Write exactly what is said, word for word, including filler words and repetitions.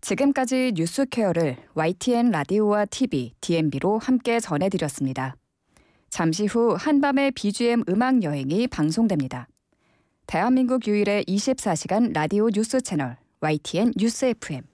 지금까지 뉴스케어를 와이티엔 라디오와 티비, 디엠비로 함께 전해드렸습니다. 잠시 후 한밤의 비지엠 음악 여행이 방송됩니다. 대한민국 유일의 이십사 시간 라디오 뉴스 채널 와이티엔 뉴스 에프엠.